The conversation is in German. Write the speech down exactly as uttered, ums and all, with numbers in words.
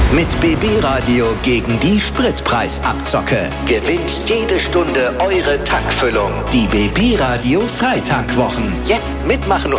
Mit B B-Radio gegen die Spritpreisabzocke. Gewinnt jede Stunde eure Tankfüllung. Die B B-Radio Freitankwochen. Jetzt mitmachen